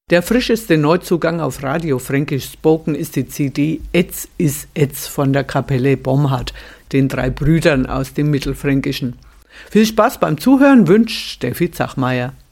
Der frischeste Neuzugang auf Radio Fränkisch Spoken ist die CD Etz is Etz von der Kapelle Bomhard, den 3 Brüdern aus dem Mittelfränkischen. Viel Spaß beim Zuhören wünscht Steffi Zachmeier.